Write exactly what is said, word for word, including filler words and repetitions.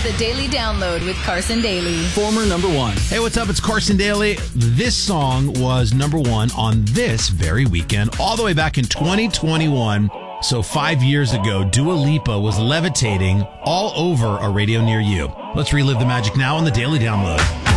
The Daily Download with Carson Daly. Former number one. Hey, what's up? It's Carson Daly. This song was number one on this very weekend, all the way back in twenty twenty-one. So five years ago, Dua Lipa was levitating all over a radio near you. Let's relive the magic now on the Daily Download.